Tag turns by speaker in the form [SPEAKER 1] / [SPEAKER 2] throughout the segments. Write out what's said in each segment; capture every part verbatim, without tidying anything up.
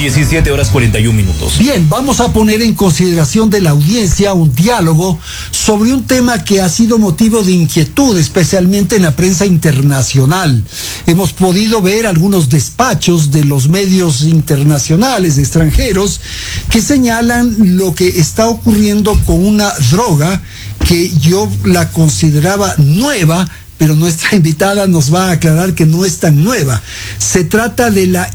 [SPEAKER 1] diecisiete horas cuarenta y un minutos.
[SPEAKER 2] Bien, vamos a poner en consideración de la audiencia un diálogo sobre un tema que ha sido motivo de inquietud, especialmente en la prensa internacional. Hemos podido ver algunos despachos de los medios internacionales extranjeros que señalan lo que está ocurriendo con una droga que yo la consideraba nueva, pero nuestra invitada nos va a aclarar que no es tan nueva. Se trata de la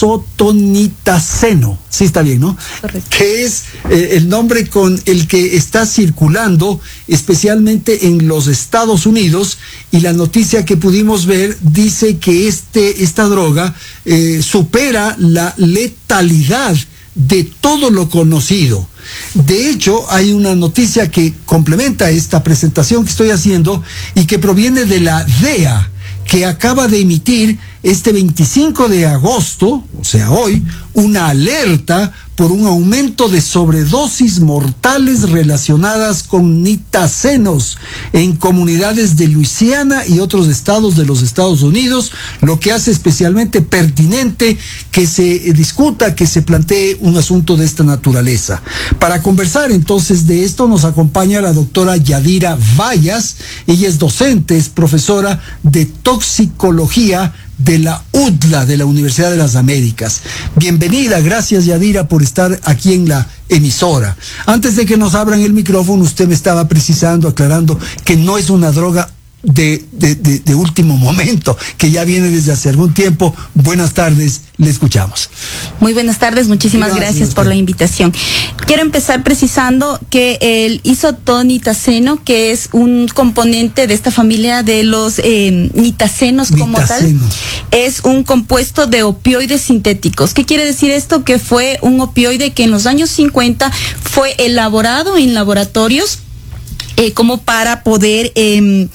[SPEAKER 2] isotonitaceno. Sí, está bien, ¿no?
[SPEAKER 3] Correcto.
[SPEAKER 2] Que es eh, el nombre con el que está circulando, especialmente en los Estados Unidos, y la noticia que pudimos ver dice que este, esta droga eh, supera la letalidad de todo lo conocido. De hecho, hay una noticia que complementa esta presentación que estoy haciendo y que proviene de la D E A, que acaba de emitir este veinticinco de agosto, o sea hoy, una alerta por un aumento de sobredosis mortales relacionadas con nitacenos en comunidades de Luisiana y otros estados de los Estados Unidos, lo que hace especialmente pertinente que se discuta, que se plantee un asunto de esta naturaleza. Para conversar entonces de esto nos acompaña la doctora Yadira Vallas. Ella es docente, es profesora de toxicología de la U D L A, de la Universidad de las Américas. Bienvenida, gracias Yadira por estar aquí en la emisora. Antes de que nos abran el micrófono, usted me estaba precisando, aclarando que no es una droga de, de, de, de último momento, que ya viene desde hace algún tiempo. Buenas tardes, le escuchamos.
[SPEAKER 3] Muy buenas tardes, muchísimas gracias, gracias por la invitación. Quiero empezar precisando que el isotonitaceno, que es un componente de esta familia de los eh, nitacenos como
[SPEAKER 2] Nitaceno.
[SPEAKER 3] tal, es un compuesto de opioides sintéticos. ¿Qué quiere decir esto? Que fue un opioide que en los años cincuenta fue elaborado en laboratorios eh, como para poder Eh,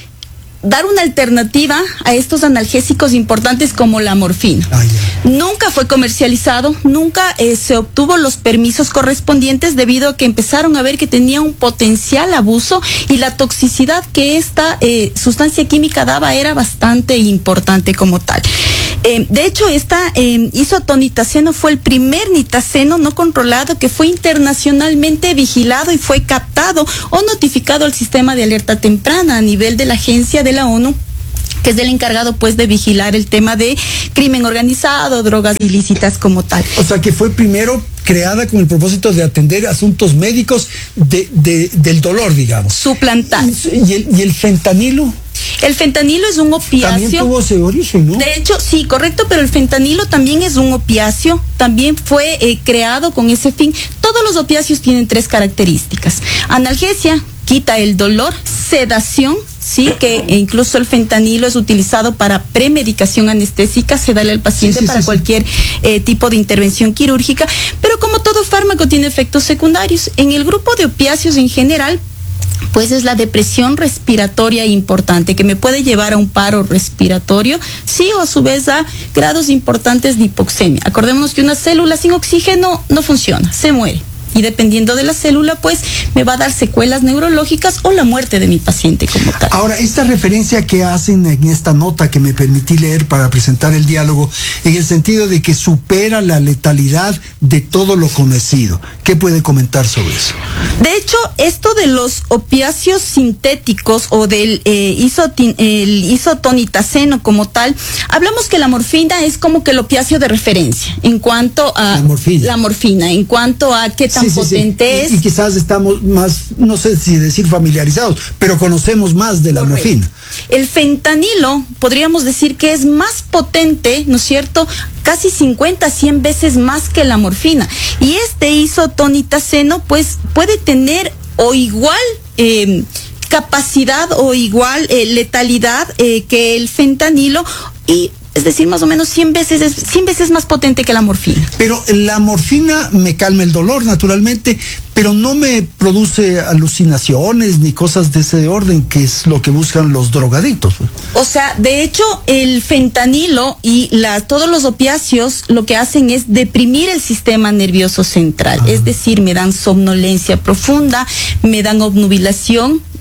[SPEAKER 3] dar una alternativa a estos analgésicos importantes como la morfina.
[SPEAKER 2] Ah,
[SPEAKER 3] nunca fue comercializado, nunca eh, se obtuvo los permisos correspondientes debido a que empezaron a ver que tenía un potencial abuso y la toxicidad que esta eh, sustancia química daba era bastante importante como tal. Eh, de hecho, esta eh, isotonitaceno fue el primer nitaceno no controlado que fue internacionalmente vigilado y fue captado o notificado al sistema de alerta temprana a nivel de la agencia de la ONU, que es el encargado pues de vigilar el tema de crimen organizado, drogas ilícitas como tal.
[SPEAKER 2] O sea que fue primero creada con el propósito de atender asuntos médicos de, de, del dolor, digamos.
[SPEAKER 3] Suplantar.
[SPEAKER 2] ¿Y el, y el fentanilo?
[SPEAKER 3] El fentanilo es un opiáceo.
[SPEAKER 2] También tuvo ese origen, ¿no?
[SPEAKER 3] De hecho, sí, correcto, pero el fentanilo también es un opiáceo, también fue eh, creado con ese fin. Todos los opiáceos tienen tres características: analgesia, quita el dolor; sedación, sí, que incluso el fentanilo es utilizado para premedicación anestésica, se da al paciente sí, sí, para sí, cualquier eh, tipo de intervención quirúrgica, pero como todo fármaco tiene efectos secundarios. En el grupo de opiáceos en general, pues es la depresión respiratoria importante, que me puede llevar a un paro respiratorio, sí, o a su vez a grados importantes de hipoxemia. Acordémonos que una célula sin oxígeno no funciona, se muere. Y dependiendo de la célula, pues me va a dar secuelas neurológicas o la muerte de mi paciente como tal.
[SPEAKER 2] Ahora, esta referencia que hacen en esta nota que me permití leer para presentar el diálogo, en el sentido de que supera la letalidad de todo lo conocido, ¿qué puede comentar sobre eso?
[SPEAKER 3] De hecho, esto de los opiáceos sintéticos o del eh, isotin, el isotonitaceno como tal, hablamos que la morfina es como que el opiáceo de referencia en cuanto a
[SPEAKER 2] la morfina,
[SPEAKER 3] la morfina en cuanto a qué tan
[SPEAKER 2] sí, sí,
[SPEAKER 3] potente
[SPEAKER 2] sí.
[SPEAKER 3] es.
[SPEAKER 2] Y, y quizás estamos más, no sé si decir familiarizados, pero conocemos más de la
[SPEAKER 3] Correcto.
[SPEAKER 2] morfina.
[SPEAKER 3] El fentanilo, podríamos decir que es más potente, ¿no es cierto?, casi cincuenta, cien veces más que la morfina. Y este isotonitaceno, pues, puede tener o igual eh, capacidad o igual eh, letalidad eh, que el fentanilo, y es decir, más o menos cien veces, cien veces más potente que la morfina.
[SPEAKER 2] Pero la morfina me calma el dolor, naturalmente, pero no me produce alucinaciones ni cosas de ese orden, que es lo que buscan los drogadictos.
[SPEAKER 3] O sea, de hecho, el fentanilo y la, todos los opiáceos lo que hacen es deprimir el sistema nervioso central. Ah. Es decir, me dan somnolencia profunda, me dan obnubilación,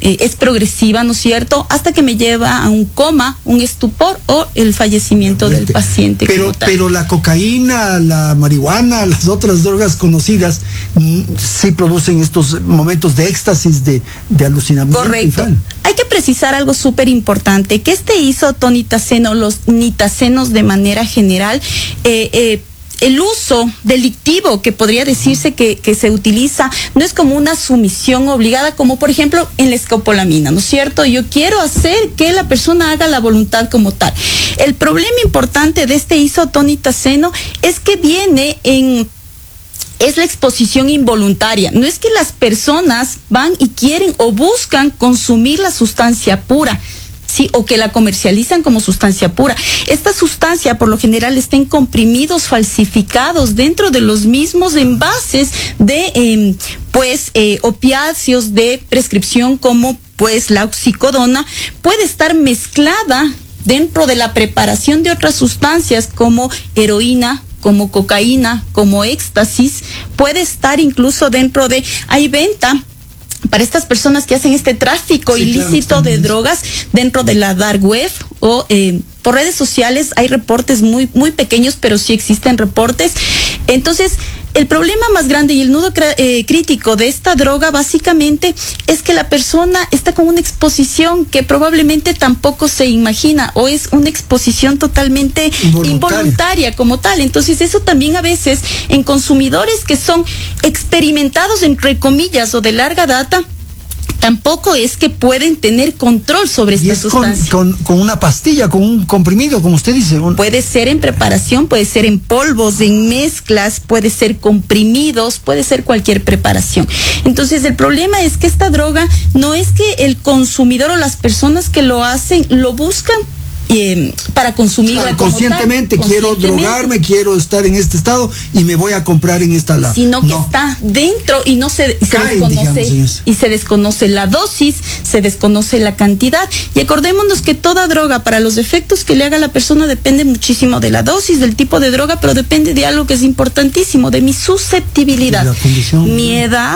[SPEAKER 3] eh, es progresiva, ¿no es cierto?, hasta que me lleva a un coma, un estupor o el fallecimiento del paciente.
[SPEAKER 2] Pero,
[SPEAKER 3] como tal.
[SPEAKER 2] pero la cocaína, la marihuana, las otras drogas conocidas, mm, sí producen estos momentos de éxtasis, de, de alucinamiento.
[SPEAKER 3] Correcto. Hay que precisar algo súper importante, que este isotonitaseno, los nitasenos de manera general, eh, eh, el uso delictivo que podría decirse que, que se utiliza no es como una sumisión obligada, como por ejemplo en la escopolamina, ¿no es cierto? Yo quiero hacer que la persona haga la voluntad como tal. El problema importante de este isotonitaseno es que viene en... es la exposición involuntaria. No es que las personas van y quieren o buscan consumir la sustancia pura, sí, o que la comercializan como sustancia pura. Esta sustancia, por lo general, está en comprimidos falsificados dentro de los mismos envases de, eh, pues, eh, opiáceos de prescripción, como, pues, la oxicodona. Puede estar mezclada dentro de la preparación de otras sustancias como heroína, como cocaína, como éxtasis. Puede estar incluso dentro de, hay venta para estas personas que hacen este tráfico sí, ilícito claro, de drogas dentro de la dark web o eh, por redes sociales. Hay reportes muy, muy pequeños, pero sí existen reportes. Entonces, el problema más grande y el nudo eh, crítico de esta droga básicamente es que la persona está con una exposición que probablemente tampoco se imagina, o es una exposición totalmente involuntaria, involuntaria como tal. Entonces eso también a veces en consumidores que son experimentados entre comillas o de larga data, tampoco es que pueden tener control sobre esta sustancia.
[SPEAKER 2] Con, con, con una pastilla, con un comprimido, como usted dice. Un...
[SPEAKER 3] Puede ser en preparación, puede ser en polvos, en mezclas, puede ser comprimidos, puede ser cualquier preparación. Entonces el problema es que esta droga no es que el consumidor o las personas que lo hacen lo buscan Eh, para consumirla
[SPEAKER 2] claro, conscientemente, tal, quiero conscientemente. drogarme, quiero estar en este estado y me voy a comprar en esta lado.
[SPEAKER 3] Sino que no. está dentro y no se, y se Caen, desconoce digamos, y se desconoce la dosis, se desconoce la cantidad. Y acordémonos que toda droga, para los efectos que le haga a la persona, depende muchísimo de la dosis, del tipo de droga, pero depende de algo que es importantísimo, de mi susceptibilidad, mi edad,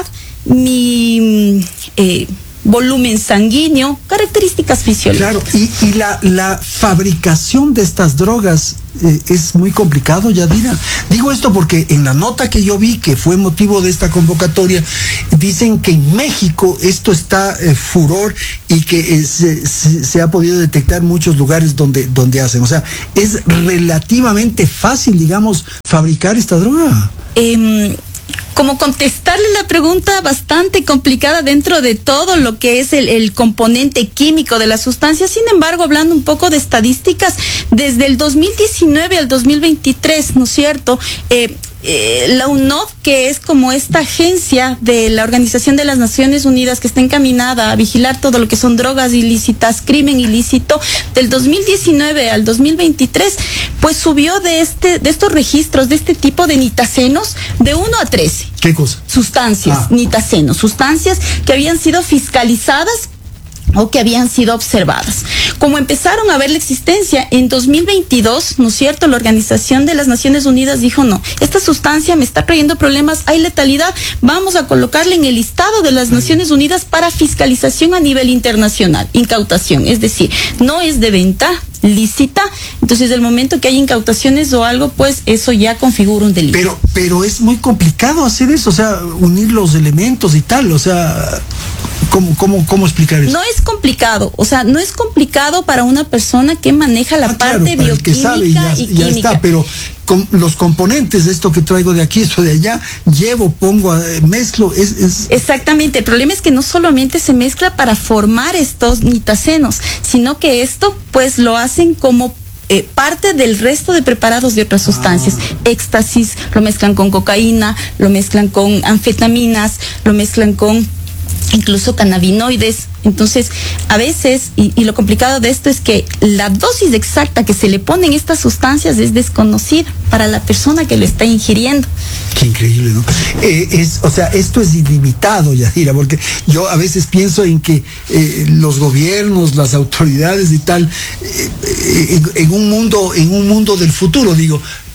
[SPEAKER 3] mi eh, volumen sanguíneo, características fisiológicas.
[SPEAKER 2] Claro, y, y la, la fabricación de estas drogas eh, es muy complicado, Yadira. Digo esto porque en la nota que yo vi, que fue motivo de esta convocatoria, dicen que en México esto está eh, furor y que eh, se, se, se ha podido detectar muchos lugares donde, donde hacen. O sea, es relativamente fácil, digamos, fabricar esta droga.
[SPEAKER 3] Eh, Como contestarle la pregunta bastante complicada dentro de todo lo que es el, el componente químico de la sustancia. Sin embargo, hablando un poco de estadísticas, desde el dos mil diecinueve al dos mil veintitrés, ¿no es cierto?, eh, Eh, la U N O D, que es como esta agencia de la Organización de las Naciones Unidas que está encaminada a vigilar todo lo que son drogas ilícitas, crimen ilícito, del dos mil diecinueve al dos mil veintitrés, pues subió de este de estos registros de este tipo de nitasenos de uno a trece.
[SPEAKER 2] ¿Qué cosa?
[SPEAKER 3] Sustancias, ah. nitasenos, sustancias que habían sido fiscalizadas o que habían sido observadas. Como empezaron a ver la existencia en dos mil veintidós, ¿no es cierto?, la Organización de las Naciones Unidas dijo, no, esta sustancia me está trayendo problemas, hay letalidad, vamos a colocarla en el listado de las Naciones Unidas para fiscalización a nivel internacional, incautación, es decir, no es de venta lícita. Entonces, el momento que hay incautaciones o algo, pues eso ya configura un delito.
[SPEAKER 2] Pero, pero es muy complicado hacer eso, o sea, unir los elementos y tal, o sea, ¿cómo, cómo, cómo explicar eso?
[SPEAKER 3] No es complicado, o sea, no es complicado para una persona que maneja la ah, parte
[SPEAKER 2] claro,
[SPEAKER 3] bioquímica
[SPEAKER 2] que sabe y, ya,
[SPEAKER 3] y
[SPEAKER 2] ya
[SPEAKER 3] química.
[SPEAKER 2] Está, pero con los componentes de esto que traigo de aquí, esto de allá, llevo, pongo, mezclo, es, es...
[SPEAKER 3] Exactamente, el problema es que no solamente se mezcla para formar estos nitasenos, sino que esto pues lo hacen como eh, parte del resto de preparados de otras sustancias. Ah. Éxtasis, lo mezclan con cocaína, lo mezclan con anfetaminas, lo mezclan con incluso cannabinoides. Entonces, a veces, y, y lo complicado de esto es que la dosis exacta que se le ponen estas sustancias es desconocida para la persona que lo está ingiriendo.
[SPEAKER 2] Qué increíble, ¿no? Eh, es, o sea, esto es ilimitado, Yadira, porque yo a veces pienso en que eh, los gobiernos, las autoridades y tal, eh, en, en un mundo, en un mundo del futuro, digo,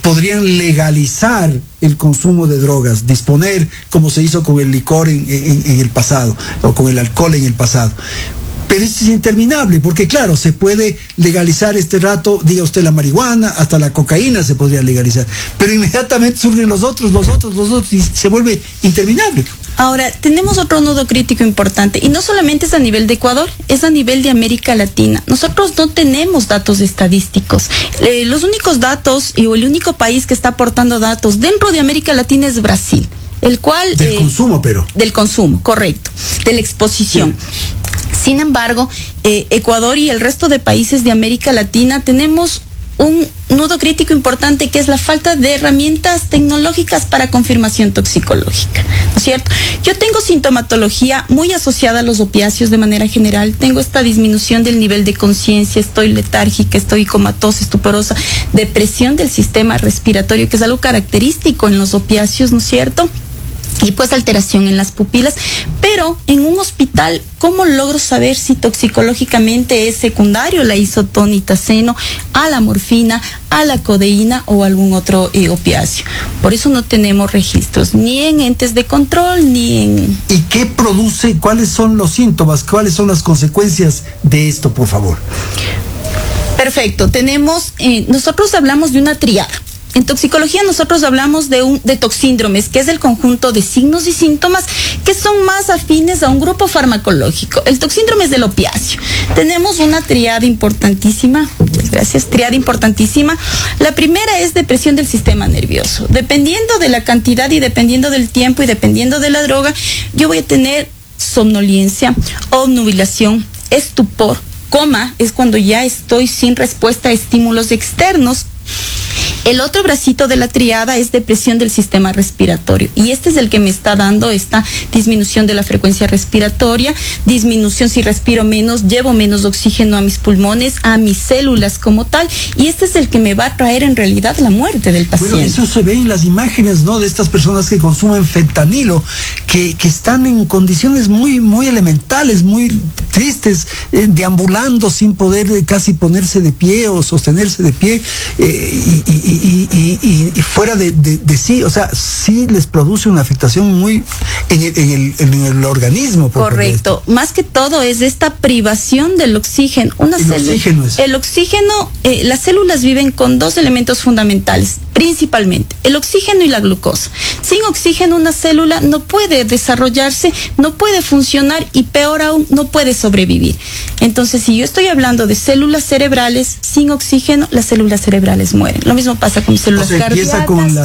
[SPEAKER 2] podrían legalizar el consumo de drogas, disponer, como se hizo con el licor en, en, en el pasado, o con el alcohol en el pasado. Pero esto es interminable, porque claro, se puede legalizar este rato, diga usted la marihuana, hasta la cocaína se podría legalizar, pero inmediatamente surgen los otros, los otros, los otros, y se vuelve interminable.
[SPEAKER 3] Ahora, tenemos otro nudo crítico importante, y no solamente es a nivel de Ecuador, es a nivel de América Latina. Nosotros no tenemos datos estadísticos. Eh, los únicos datos, y el único país que está aportando datos dentro de América Latina es Brasil, el cual...
[SPEAKER 2] Del
[SPEAKER 3] eh,
[SPEAKER 2] consumo, pero.
[SPEAKER 3] Del consumo, correcto, de la exposición. Sí. Sin embargo, eh, Ecuador y el resto de países de América Latina tenemos un nudo crítico importante, que es la falta de herramientas tecnológicas para confirmación toxicológica, ¿no es cierto? Yo tengo sintomatología muy asociada a los opiáceos de manera general, tengo esta disminución del nivel de conciencia, estoy letárgica, estoy comatosa, estuporosa, depresión del sistema respiratorio, que es algo característico en los opiáceos, ¿no es cierto? Y pues alteración en las pupilas, pero en un hospital, ¿cómo logro saber si toxicológicamente es secundario la isotonitaceno a la morfina, a la codeína o algún otro eh, opiáceo? Por eso no tenemos registros, ni en entes de control, ni en...
[SPEAKER 2] ¿Y qué produce? ¿Cuáles son los síntomas? ¿Cuáles son las consecuencias de esto, por favor?
[SPEAKER 3] Perfecto, tenemos, eh, nosotros hablamos de una triada. En toxicología nosotros hablamos de un de toxíndromes, que es el conjunto de signos y síntomas que son más afines a un grupo farmacológico. El toxíndrome es del opiáceo. Tenemos una triada importantísima, muchas gracias, triada importantísima. La primera es depresión del sistema nervioso. Dependiendo de la cantidad y dependiendo del tiempo y dependiendo de la droga, yo voy a tener somnolencia, obnubilación, estupor, coma, es cuando ya estoy sin respuesta a estímulos externos. El otro bracito de la triada es depresión del sistema respiratorio, y este es el que me está dando esta disminución de la frecuencia respiratoria, disminución si respiro menos, llevo menos oxígeno a mis pulmones, a mis células como tal, y este es el que me va a traer en realidad la muerte del paciente.
[SPEAKER 2] Bueno, eso se ve en las imágenes, ¿no?, de estas personas que consumen fentanilo, que, que están en condiciones muy, muy elementales, muy tristes, eh, deambulando sin poder eh, casi ponerse de pie o sostenerse de pie, eh, y, y Y, y, y, y fuera de, de, de sí, o sea, sí les produce una afectación muy en el, en el, en el organismo.
[SPEAKER 3] Correcto, más que todo es esta privación del oxígeno. Una
[SPEAKER 2] el
[SPEAKER 3] célula,
[SPEAKER 2] oxígeno es.
[SPEAKER 3] El oxígeno, eh, las células viven con dos elementos fundamentales, principalmente, el oxígeno y la glucosa. Sin oxígeno una célula no puede desarrollarse, no puede funcionar y peor aún, no puede sobrevivir. Entonces, si yo estoy hablando de células cerebrales, sin oxígeno, las células cerebrales mueren. Lo mismo pasa con células
[SPEAKER 2] o sea,
[SPEAKER 3] cardíacas.
[SPEAKER 2] Con la